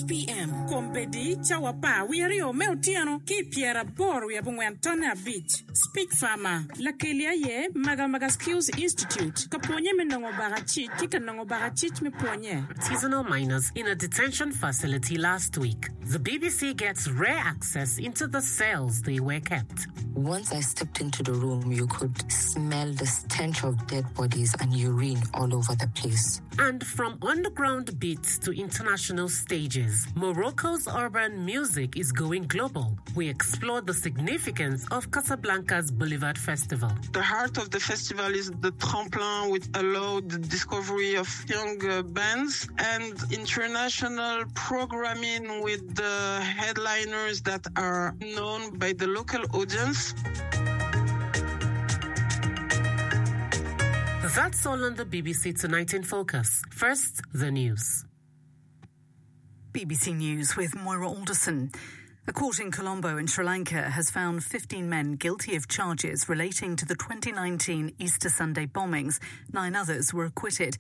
8 p.m. Kombedi chawapa wiario meutiano ki piera boru ya bungwantona beach. Speak Farmer. La kelia ye maga skills institute. Kaponye menongo barachit kika nongo barachit me ponye. Artisanal miners in a detention facility last week. The BBC gets rare access into the cells they were kept. Once I stepped into the room, you could smell the stench of dead bodies and urine all over the place. And from underground beats to international stages, Morocco's urban music is going global. We explore the significance of Casablanca's Boulevard Festival. The heart of the festival is the tremplin, which allowed the discovery of young bands and international programming with the headliners that are known by the local audience. That's all on the BBC Tonight in Focus. First, the news. BBC News with Moira Alderson. A court in Colombo in Sri Lanka has found 15 men guilty of charges relating to the 2019 Easter Sunday bombings. 9 others were acquitted.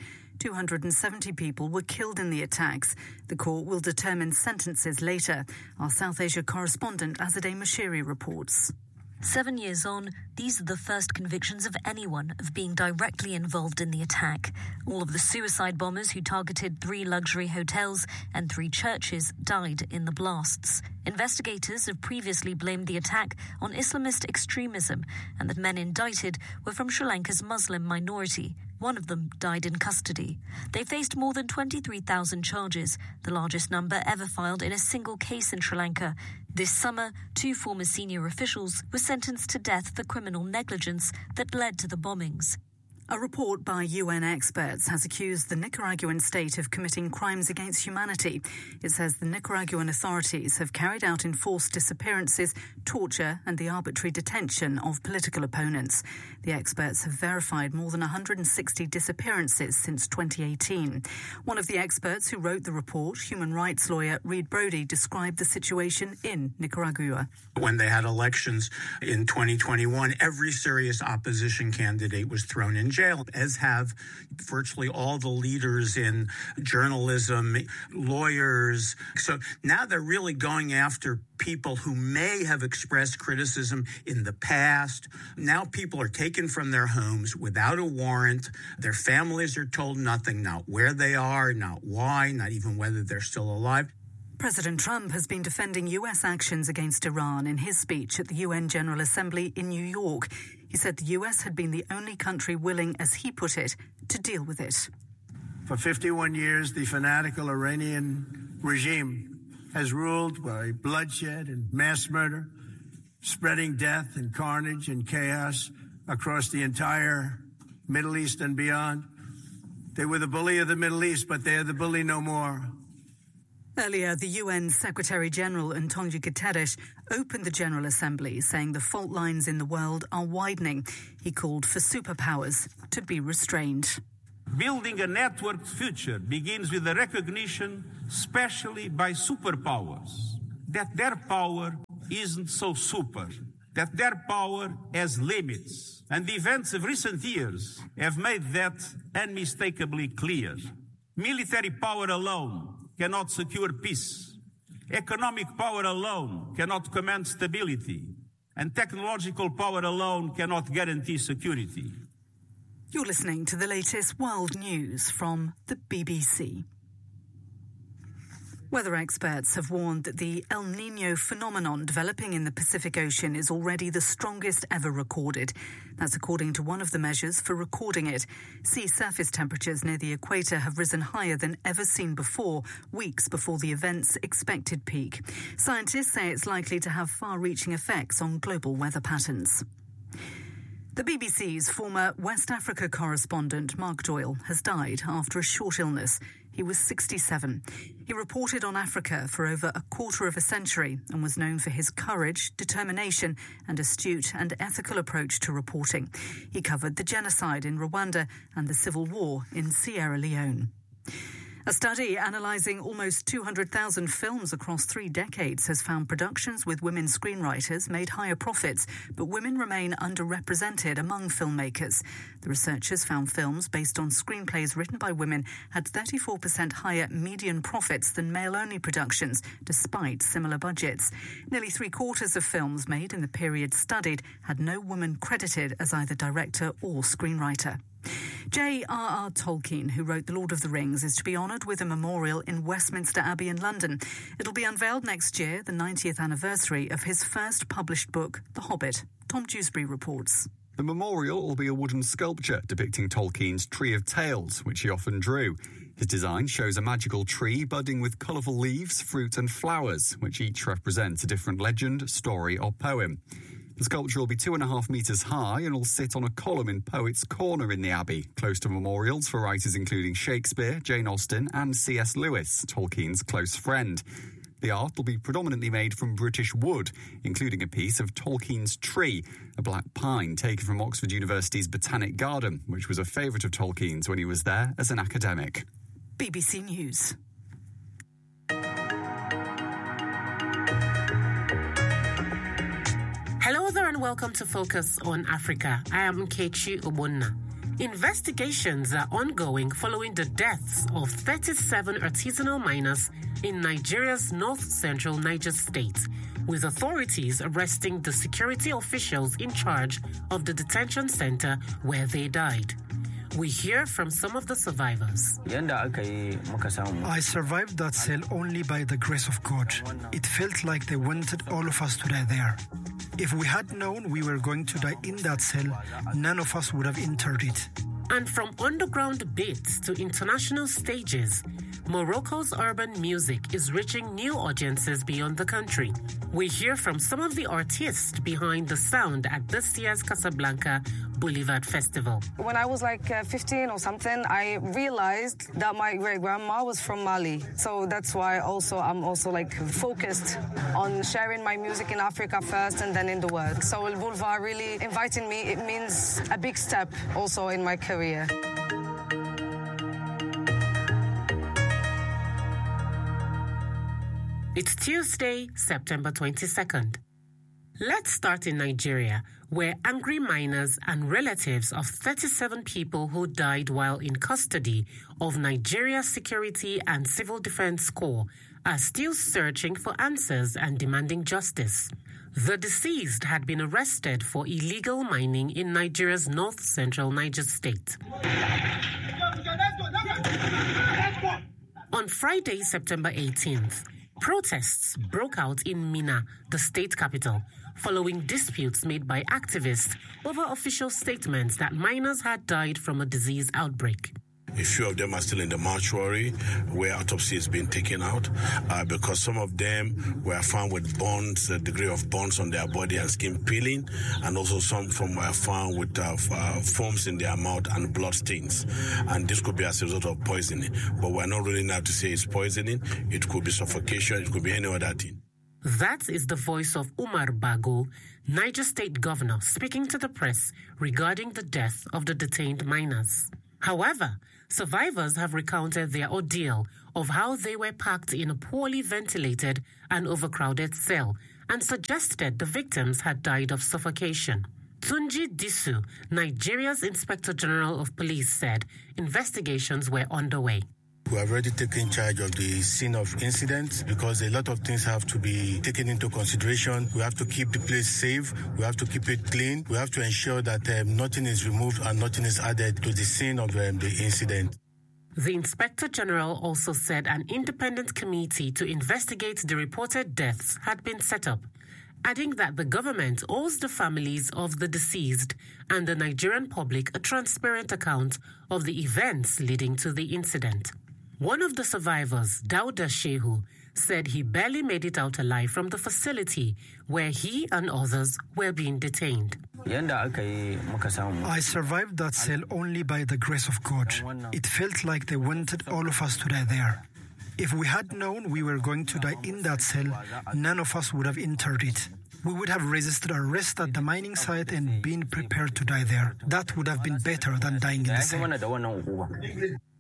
270 people were killed in the attacks. The court will determine sentences later. Our South Asia correspondent Azadeh Mashiri reports. 7 years on, these are the first convictions of anyone of being directly involved in the attack. All of the suicide bombers who targeted 3 luxury hotels and 3 churches died in the blasts. Investigators have previously blamed the attack on Islamist extremism and that men indicted were from Sri Lanka's Muslim minority. One of them died in custody. They faced more than 23,000 charges, the largest number ever filed in a single case in Sri Lanka. This summer, 2 former senior officials were sentenced to death for criminal negligence that led to the bombings. A report by UN experts has accused the Nicaraguan state of committing crimes against humanity. It says the Nicaraguan authorities have carried out enforced disappearances, torture and the arbitrary detention of political opponents. The experts have verified more than 160 disappearances since 2018. One of the experts who wrote the report, human rights lawyer Reed Brody, described the situation in Nicaragua. When they had elections in 2021, every serious opposition candidate was thrown in jail, as have virtually all the leaders in journalism, lawyers. So now they're really going after people who may have expressed criticism in the past. Now people are taken from their homes without a warrant. Their families are told nothing, not where they are, not why, not even whether they're still alive. President Trump has been defending U.S. actions against Iran in his speech at the UN General Assembly in New York. He said the U.S. had been the only country willing, as he put it, to deal with it. For 51 years, the fanatical Iranian regime has ruled by bloodshed and mass murder, spreading death and carnage and chaos across the entire Middle East and beyond. They were the bully of the Middle East, but they are the bully no more. Earlier, the UN Secretary-General Antonio Guterres opened the General Assembly, saying the fault lines in the world are widening. He called for superpowers to be restrained. Building a networked future begins with the recognition, especially by superpowers, that their power isn't so super, that their power has limits. And the events of recent years have made that unmistakably clear. Military power alone cannot secure peace. Economic power alone cannot command stability. And technological power alone cannot guarantee security. You're listening to the latest world news from the BBC. Weather experts have warned that the El Niño phenomenon developing in the Pacific Ocean is already the strongest ever recorded. That's according to one of the measures for recording it. Sea surface temperatures near the equator have risen higher than ever seen before, weeks before the event's expected peak. Scientists say it's likely to have far-reaching effects on global weather patterns. The BBC's former West Africa correspondent, Mark Doyle, has died after a short illness. He was 67. He reported on Africa for over a quarter of a century and was known for his courage, determination and astute and ethical approach to reporting. He covered the genocide in Rwanda and the civil war in Sierra Leone. A study analysing almost 200,000 films across 3 decades has found productions with women screenwriters made higher profits, but women remain underrepresented among filmmakers. The researchers found films based on screenplays written by women had 34% higher median profits than male-only productions, despite similar budgets. Nearly 3/4 of films made in the period studied had no woman credited as either director or screenwriter. J.R.R. Tolkien, who wrote The Lord of the Rings, is to be honoured with a memorial in Westminster Abbey in London. It'll be unveiled next year, the 90th anniversary of his first published book, The Hobbit. Tom Dewsbury reports. The memorial will be a wooden sculpture depicting Tolkien's Tree of Tales, which he often drew. His design shows a magical tree budding with colourful leaves, fruit and flowers, which each represent a different legend, story or poem. The sculpture will be 2.5 metres high and will sit on a column in Poets' Corner in the Abbey, close to memorials for writers including Shakespeare, Jane Austen and C.S. Lewis, Tolkien's close friend. The art will be predominantly made from British wood, including a piece of Tolkien's tree, a black pine taken from Oxford University's Botanic Garden, which was a favourite of Tolkien's when he was there as an academic. BBC News. Hello there and welcome to Focus on Africa. I am Nkechi Obonna. Investigations are ongoing following the deaths of 37 artisanal miners in Nigeria's north-central Niger State, with authorities arresting the security officials in charge of the detention center where they died. We hear from some of the survivors. I survived that cell only by the grace of God. It felt like they wanted all of us to die there. If we had known we were going to die in that cell, none of us would have entered it. And from underground beats to international stages, Morocco's urban music is reaching new audiences beyond the country. We hear from some of the artists behind the sound at this year's Casablanca Boulevard Festival. When I was like 15 or something, I realized that my great-grandma was from Mali. So that's why I'm also like focused on sharing my music in Africa first and then in the world. So El Boulevard really inviting me, it means a big step also in my career. It's Tuesday, September 22nd. Let's start in Nigeria, where angry miners and relatives of 37 people who died while in custody of Nigeria's Security and Civil Defense Corps are still searching for answers and demanding justice. The deceased had been arrested for illegal mining in Nigeria's north-central Niger State. On Friday, September 18th, protests broke out in Minna, the state capital, following disputes made by activists over official statements that miners had died from a disease outbreak. A few of them are still in the mortuary where autopsy is being taken out because some of them were found with burns, a degree of burns on their body and skin peeling, and also some were found with foams in their mouth and blood stains. And this could be as a result of poisoning. But we're not really now to say it's poisoning. It could be suffocation. It could be any other thing. That is the voice of Umar Bago, Niger State Governor, speaking to the press regarding the death of the detained miners. However, survivors have recounted their ordeal of how they were packed in a poorly ventilated and overcrowded cell and suggested the victims had died of suffocation. Tunji Disu, Nigeria's Inspector General of Police, said investigations were underway. We have already taken charge of the scene of incident because a lot of things have to be taken into consideration. We have to keep the place safe. We have to keep it clean. We have to ensure that nothing is removed and nothing is added to the scene of the incident. The Inspector General also said an independent committee to investigate the reported deaths had been set up, adding that the government owes the families of the deceased and the Nigerian public a transparent account of the events leading to the incident. One of the survivors, Dauda Shehu, said he barely made it out alive from the facility where he and others were being detained. I survived that cell only by the grace of God. It felt like they wanted all of us to die there. If we had known we were going to die in that cell, none of us would have entered it. We would have resisted arrest at the mining site and been prepared to die there. That would have been better than dying in the cell.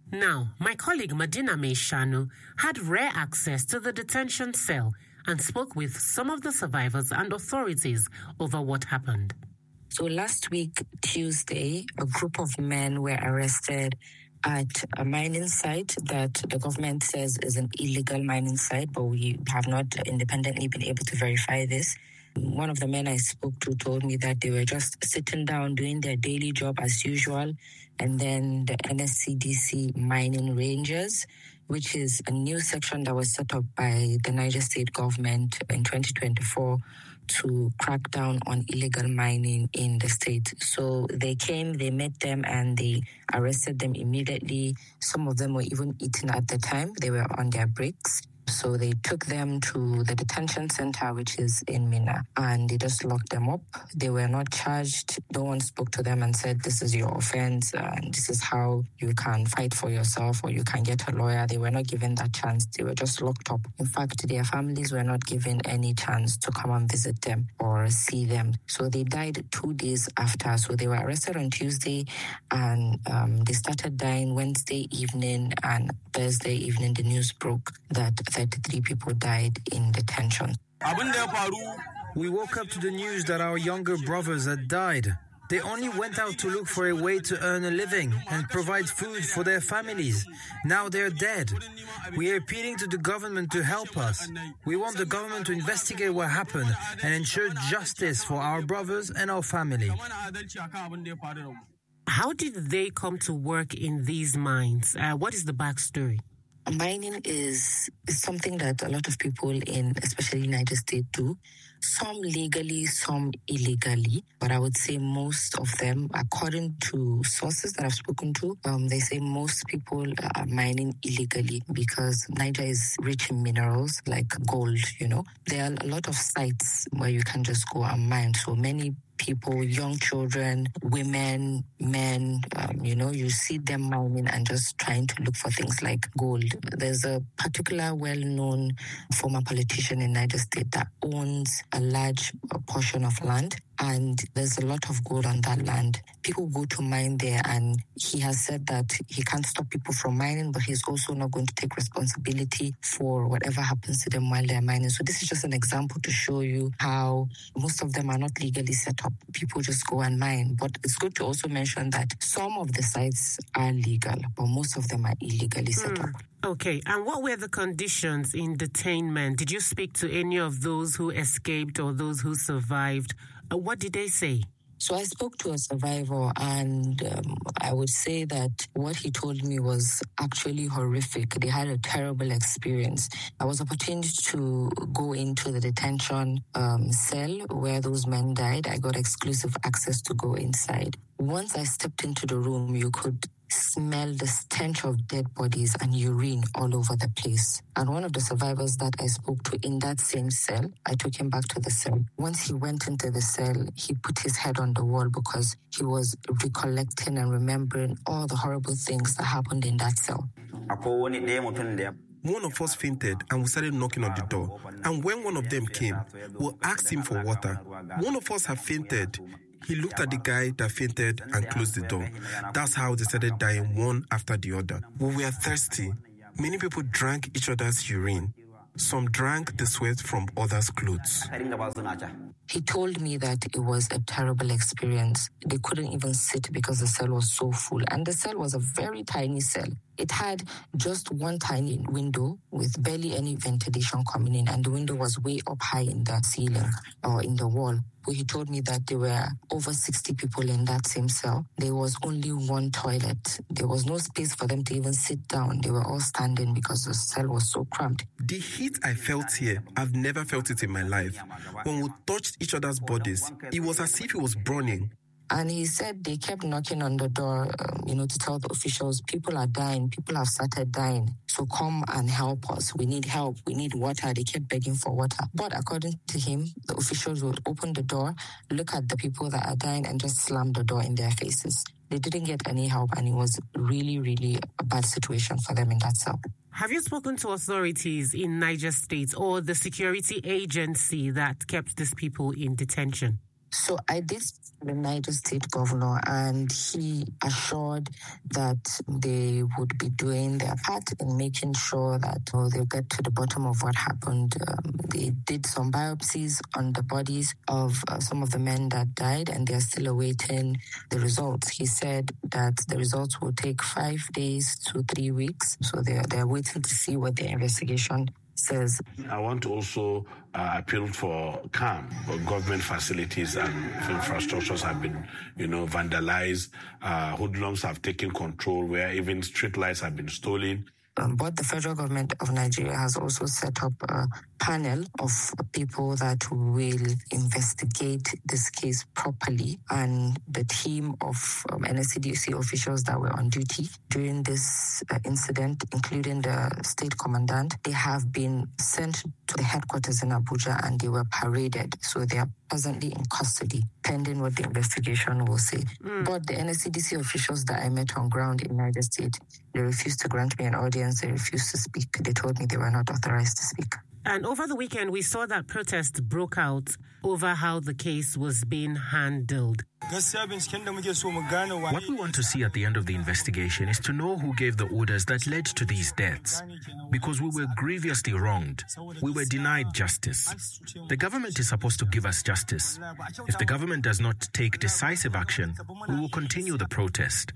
Now, my colleague Madina Meishanu had rare access to the detention cell and spoke with some of the survivors and authorities over what happened. So last week, Tuesday, a group of men were arrested at a mining site that the government says is an illegal mining site, but we have not independently been able to verify this. One of the men I spoke to told me that they were just sitting down doing their daily job as usual, and then the NSCDC mining rangers, which is a new section that was set up by the Niger State government in 2024 to crack down on illegal mining in the state. So they came, they met them, and they arrested them immediately. Some of them were even eating at the time. They were on their breaks. So they took them to the detention center, which is in Minna, and they just locked them up. They were not charged. No one spoke to them and said, this is your offense, and this is how you can fight for yourself or you can get a lawyer. They were not given that chance. They were just locked up. In fact, their families were not given any chance to come and visit them or see them. So they died 2 days after. So they were arrested on Tuesday, and they started dying Wednesday evening, and Thursday evening the news broke that 33 people died in detention. We woke up to the news that our younger brothers had died. They only went out to look for a way to earn a living and provide food for their families. Now they're dead. We are appealing to the government to help us. We want the government to investigate what happened and ensure justice for our brothers and our family. How did they come to work in these mines? What is the backstory? Mining is something that a lot of people in, especially Niger State, do. Some legally, some illegally. But I would say most of them, according to sources that I've spoken to, they say most people are mining illegally because Niger is rich in minerals like gold, you know. There are a lot of sites where you can just go and mine. So many people, young children, women, men, you see them mining and just trying to look for things like gold. There's a particular well-known former politician in Niger State that owns a large portion of land, and there's a lot of gold on that land. People go to mine there, and he has said that he can't stop people from mining, but he's also not going to take responsibility for whatever happens to them while they're mining. So this is just an example to show you how most of them are not legally set up. People just go and mine. But it's good to also mention that some of the sites are legal, but most of them are illegally set up. Okay, and what were the conditions in detainment? Did you speak to any of those who escaped or those who survived? What did they say? So I spoke to a survivor, and I would say that what he told me was actually horrific. They had a terrible experience. I was opportunity to go into the detention cell where those men died. I got exclusive access to go inside. Once I stepped into the room, you could smell the stench of dead bodies and urine all over the place. And one of the survivors that I spoke to in that same cell, I took him back to the cell. Once he went into the cell, he put his head on the wall because he was recollecting and remembering all the horrible things that happened in that cell. One of us fainted and we started knocking on the door. And when one of them came, we asked him for water. One of us had fainted. He looked at the guy that fainted and closed the door. That's how they started dying one after the other. We were thirsty. Many people drank each other's urine. Some drank the sweat from others' clothes. He told me that it was a terrible experience. They couldn't even sit because the cell was so full. And the cell was a very tiny cell. It had just one tiny window with barely any ventilation coming in, and the window was way up high in the ceiling or in the wall. But he told me that there were over 60 people in that same cell. There was only one toilet. There was no space for them to even sit down. They were all standing because the cell was so cramped. The heat I felt here, I've never felt it in my life. When we touched each other's bodies, it was as if it was burning. And he said they kept knocking on the door, to tell the officials, people are dying, people have started dying. So come and help us. We need help. We need water. They kept begging for water. But according to him, the officials would open the door, look at the people that are dying, and just slam the door in their faces. They didn't get any help, and it was really, really a bad situation for them in that cell. Have you spoken to authorities in Niger State or the security agency that kept these people in detention? So I did speak to the Niger State governor, and he assured that they would be doing their part in making sure that they'll get to the bottom of what happened. They did some biopsies on the bodies of some of the men that died, and they're still awaiting the results. He said that the results will take 5 days to 3 weeks, so they're waiting to see what the investigation says. I want to also appeal for calm. Government facilities and infrastructures have been, vandalized. Hoodlums have taken control, where even street lights have been stolen. But the federal government of Nigeria has also set up a panel of people that will investigate this case properly. And the team of NSCDC officials that were on duty during this incident, including the state commandant, they have been sent to the headquarters in Abuja and they were paraded. So they are presently in custody, pending what the investigation will say. But the NSCDC officials that I met on ground in Niger State, they refused to grant me an audience. They refused to speak. They told me they were not authorized to speak. And over the weekend, we saw that protest broke out over how the case was being handled. What we want to see at the end of the investigation is to know who gave the orders that led to these deaths. Because we were grievously wronged. We were denied justice. The government is supposed to give us justice. If the government does not take decisive action, we will continue the protest.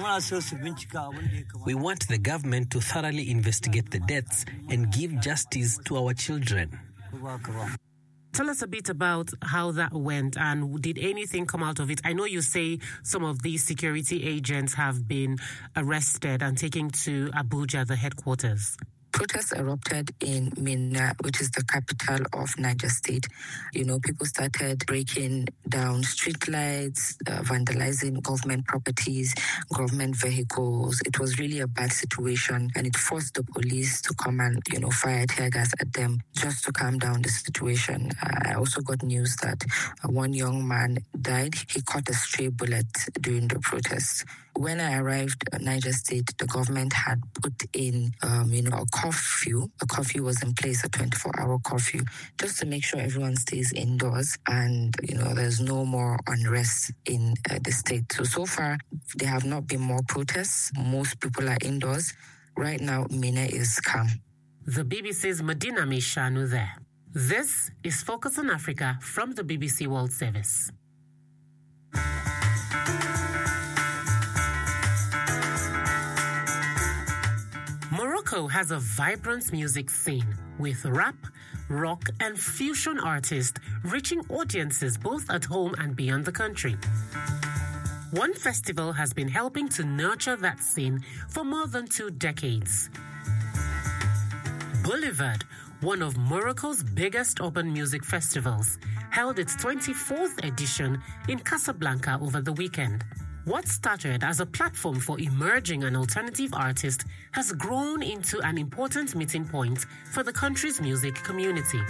We want the government to thoroughly investigate the deaths and give justice to our children. Tell us a bit about how that went, and did anything come out of it? I know you say some of these security agents have been arrested and taken to Abuja, the headquarters. Protests erupted in Minna, which is the capital of Niger State. People started breaking down streetlights, vandalizing government properties, government vehicles. It was really a bad situation, and it forced the police to come and, fire tear gas at them just to calm down the situation. I also got news that one young man died. He caught a stray bullet during the protests. When I arrived at Niger State, the government had put in, a curfew. A curfew was in place, a 24-hour curfew, just to make sure everyone stays indoors and, there's no more unrest in the state. So far, there have not been more protests. Most people are indoors. Right now, Minna is calm. The BBC's Medina Mishanu there. This is Focus on Africa from the BBC World Service. Morocco has a vibrant music scene with rap, rock, and fusion artists reaching audiences both at home and beyond the country. One festival has been helping to nurture that scene for more than 2 decades. Boulevard, one of Morocco's biggest urban music festivals, held its 24th edition in Casablanca over the weekend. What started as a platform for emerging and alternative artists has grown into an important meeting point for the country's music community.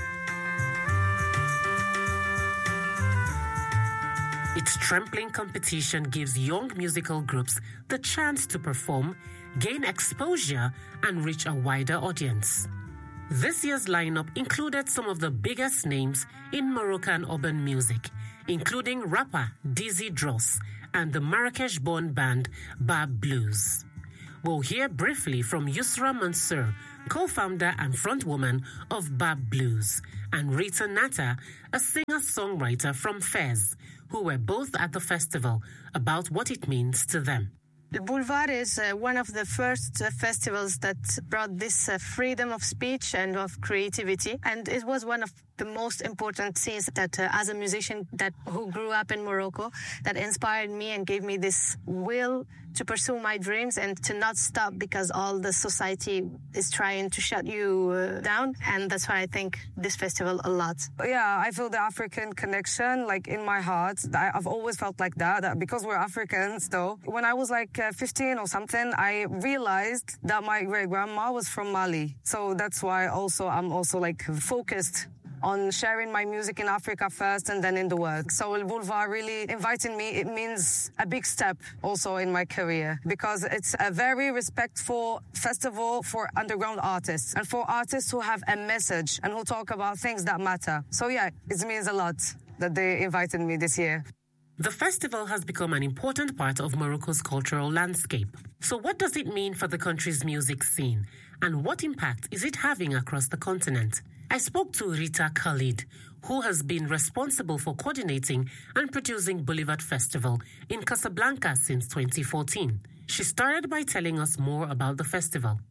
Its trampling competition gives young musical groups the chance to perform, gain exposure, and reach a wider audience. This year's lineup included some of the biggest names in Moroccan urban music, including rapper Dizzy Dross and the Marrakesh-born band Bab Blues. We'll hear briefly from Yusra Mansour, co-founder and frontwoman of Bab Blues, and Rita Nata, a singer-songwriter from Fez, who were both at the festival, about what it means to them. The Boulevard is one of the first festivals that brought this freedom of speech and of creativity. And it was one of the most important things that as a musician who grew up in Morocco, that inspired me and gave me this will to pursue my dreams and to not stop because all the society is trying to shut you down. And that's why I think this festival a lot. Yeah, I feel the African connection, in my heart. I've always felt like that because we're Africans, though. When I was 15 or something, I realized that my great-grandma was from Mali. So that's why I'm also focused on sharing my music in Africa first and then in the world. So El Boulevard really inviting me, it means a big step also in my career because it's a very respectful festival for underground artists and for artists who have a message and who talk about things that matter. So yeah, it means a lot. that they invited me this year. The festival has become an important part of Morocco's cultural landscape. So what does it mean for the country's music scene? And what impact is it having across the continent? I spoke to Rita Khalid, who has been responsible for coordinating and producing Boulevard Festival in Casablanca since 2014. She started by telling us more about the festival.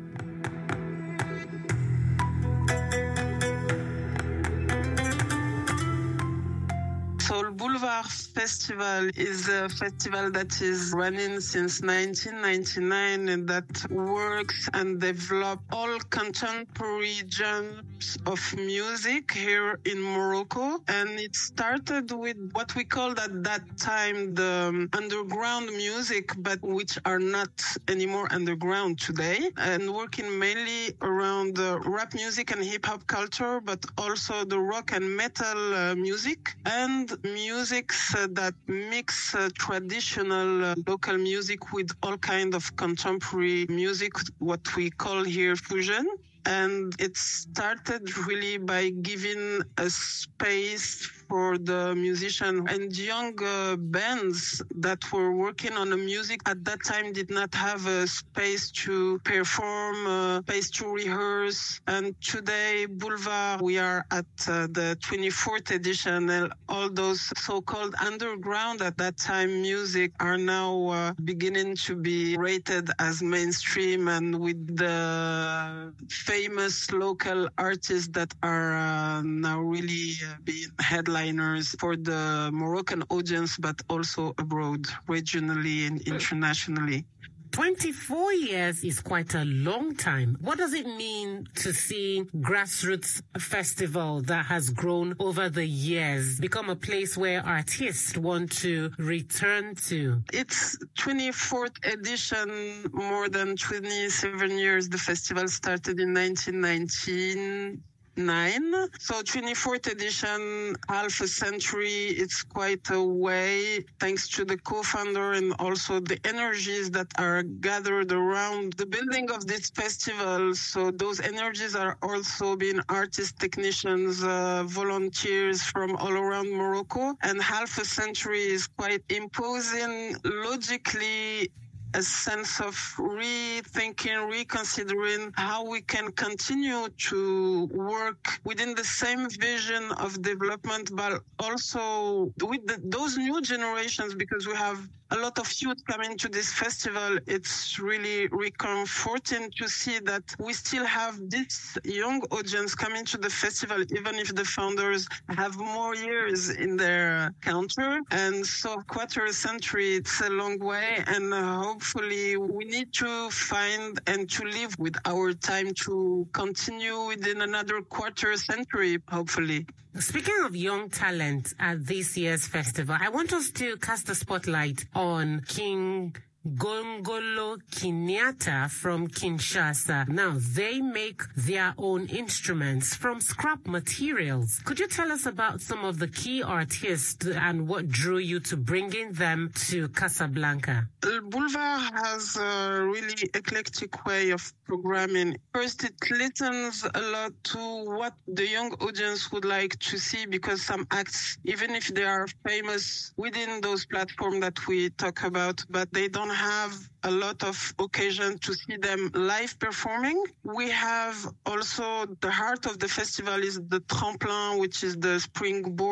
So Boulevard Festival is a festival that is running since 1999 and that works and develops all contemporary genres of music here in Morocco. And it started with what we called at that time the underground music, but which are not anymore underground today, and working mainly around rap music and hip-hop culture, but also the rock and metal music, and musics that mix traditional local music with all kind of contemporary music, what we call here fusion. And it started really by giving a space for the musician and young bands that were working on the music at that time did not have a space to perform, space to rehearse. And today, Boulevard, we are at the 24th edition, and all those so-called underground at that time music are now beginning to be rated as mainstream, and with the famous local artists that are now really being headliners for the Moroccan audience, but also abroad, regionally and internationally. 24 years is quite a long time. What does it mean to see grassroots festival that has grown over the years become a place where artists want to return to? It's 24th edition, more than 27 years. The festival started in 1919. So 24th edition, half a century, it's quite a way, thanks to the co-founder and also the energies that are gathered around the building of this festival. So those energies are also being artists, technicians, volunteers from all around Morocco. And half a century is quite imposing logically a sense of rethinking, reconsidering how we can continue to work within the same vision of development, but also with those new generations, because we have a lot of youth coming to this festival. It's really reconforting to see that we still have this young audience coming to the festival, even if the founders have more years in their counter. And so quarter century, it's a long way. And hopefully we need to find and to live with our time to continue within another quarter century, hopefully. Speaking of young talent at this year's festival, I want us to cast a spotlight on King Gongolo Kinyatta from Kinshasa. Now, they make their own instruments from scrap materials. Could you tell us about some of the key artists and what drew you to bringing them to Casablanca? Boulevard has a really eclectic way of programming. First, it listens a lot to what the young audience would like to see, because some acts, even if they are famous within those platforms that we talk about, but they don't have a lot of occasion to see them live performing. We have also the heart of the festival is the Tremplin, which is the springboard